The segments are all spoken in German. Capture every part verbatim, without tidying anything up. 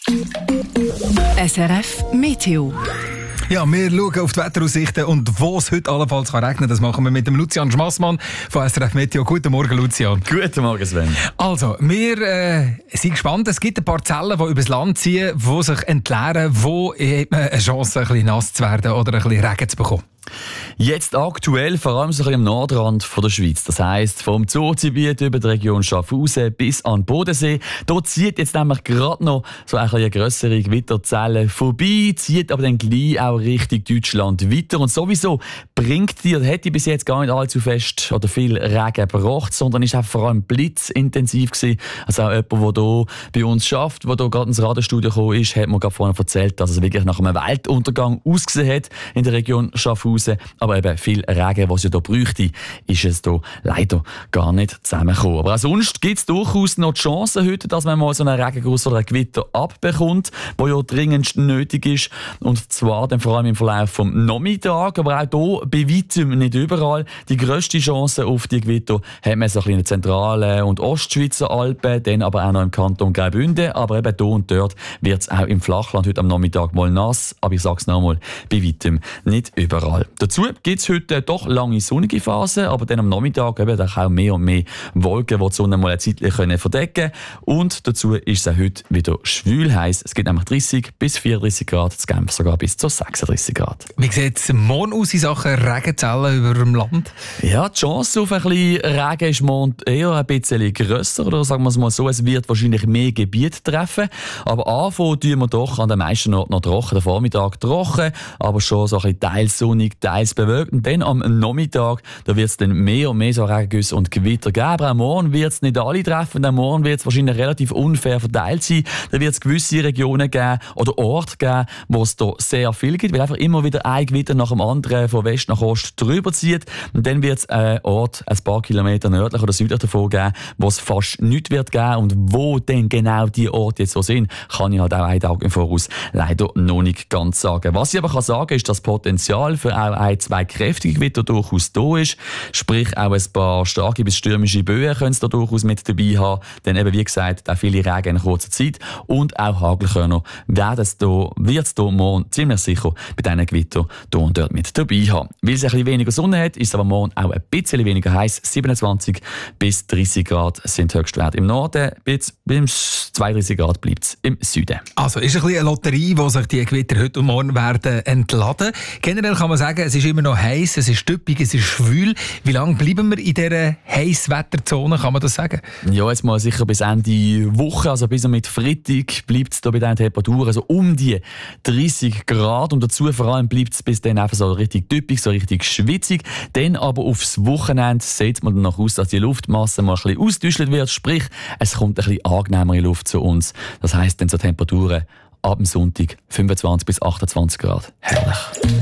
S R F Meteo. Ja, wir schauen auf die Wetteraussichten und wo es heute allenfalls kann regnen kann. Das machen wir mit dem Lucian Schmassmann von S R F Meteo. Guten Morgen, Lucian. Guten Morgen, Sven. Also, wir äh, sind gespannt. Es gibt ein paar Zellen, die übers Land ziehen, die sich entleeren. Wo hat man eine Chance, ein bisschen nass zu werden oder ein bisschen Regen zu bekommen? Jetzt aktuell vor allem so ein bisschen am Nordrand von der Schweiz. Das heisst, vom Zoogebiet über die Region Schaffhausen bis an den Bodensee. Dort zieht jetzt nämlich gerade noch so ein eine grössere Gewitterzelle vorbei, zieht aber dann gleich auch Richtung Deutschland weiter. Und sowieso bringt die, hätte bis jetzt gar nicht allzu fest oder viel Regen gebracht, sondern ist auch vor allem blitzintensiv gewesen. Also auch jemand, der hier bei uns arbeitet, der hier gerade ins Radiostudio gekommen ist, hat mir gerade vorhin erzählt, dass es wirklich nach einem Weltuntergang ausgesehen hat in der Region Schaffhausen. Aber eben viel Regen, was es hier bräuchte, ist es hier leider gar nicht zusammengekommen. Aber auch sonst gibt es durchaus noch die Chance heute, dass man mal so einen Regenguss oder ein Gewitter abbekommt, der ja dringend nötig ist. Und zwar dann vor allem im Verlauf des Nachmittags, aber auch hier bei weitem nicht überall. Die grösste Chance auf die Gewitter hat man so ein bisschen in den zentralen und Ostschweizer Alpen, dann aber auch noch im Kanton Graubünden. Aber eben hier und dort wird es auch im Flachland heute am Nachmittag mal nass. Aber ich sage es nochmal, bei weitem nicht überall. Dazu gibt es heute doch lange sonnige Phasen, aber dann am Nachmittag eben auch mehr und mehr Wolken, die die Sonne mal eine Zeit verdecken können. Und dazu ist es auch heute wieder schwül heiß. Es gibt nämlich dreißig bis vierunddreißig Grad, in Genf sogar bis zu sechsunddreißig Grad. Wie sieht es morgen aus in Sachen Regenzellen über dem Land? Ja, die Chance auf ein bisschen Regen ist morgen eher ein bisschen grösser, oder sagen wir es mal so, es wird wahrscheinlich mehr Gebiete treffen. Aber anfangen tun wir doch an den meisten Orten noch trocken, der Vormittag trocken, aber schon so ein bisschen teils sonnig, teils bewölkt. Und dann am Nachmittag, da wird es dann mehr und mehr so Regengüsse und Gewitter geben. Aber auch morgen wird es nicht alle treffen. Auch morgen wird es wahrscheinlich relativ unfair verteilt sein. Da wird es gewisse Regionen geben oder Orte geben, wo es da sehr viel gibt, weil einfach immer wieder ein Gewitter nach dem anderen von West nach Ost drüber zieht. Und dann wird es einen Ort ein paar Kilometer nördlich oder südlich davon geben, wo es fast nichts wird geben. Und wo denn genau die Orte jetzt so sind, kann ich halt auch einen Tag im Voraus leider noch nicht ganz sagen. Was ich aber kann sagen, ist, dass das Potenzial für auch ein, zwei kräftige Gewitter durchaus da ist. Sprich, auch ein paar starke bis stürmische Böen können es da durchaus mit dabei haben. Denn eben, wie gesagt, auch viele Regen in kurzer Zeit. Und auch Hagelkörner werden es da, wird es da morgen ziemlich sicher bei diesen Gewittern hier und dort mit dabei haben. Weil es ein bisschen weniger Sonne hat, ist es aber morgen auch ein bisschen weniger heiß. siebenundzwanzig bis dreißig Grad sind Höchstwerte im Norden. Bis, bis zweiunddreißig Grad bleibt es im Süden. Also ist ein bisschen eine Lotterie, wo sich die Gewitter heute und morgen werden entladen. Generell kann man sagen, es ist immer noch heiß, es ist stüppig, es ist schwül. Wie lange bleiben wir in dieser Heisswetterzone, kann man das sagen? Ja, jetzt mal sicher bis Ende Woche, also bis mit Freitag bleibt es da bei diesen Temperaturen so um die dreißig Grad und dazu vor allem bleibt es bis dann einfach so richtig typisch, so richtig schwitzig. Dann aber aufs Wochenende sieht man danach aus, dass die Luftmasse mal ein bisschen ausgetäuscht wird, sprich, es kommt ein bisschen angenehmere Luft zu uns. Das heisst dann so Temperaturen ab dem Sonntag fünfundzwanzig bis achtundzwanzig Grad. Herrlich.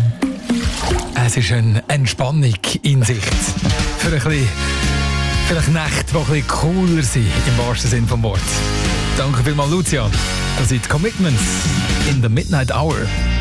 Es ist eine Entspannung in Sicht. Für ein bisschen, vielleicht Nächte, die ein bisschen cooler sind, im wahrsten Sinne des Wortes. Danke vielmals, Lucian. Das sind die Commitments in the Midnight Hour.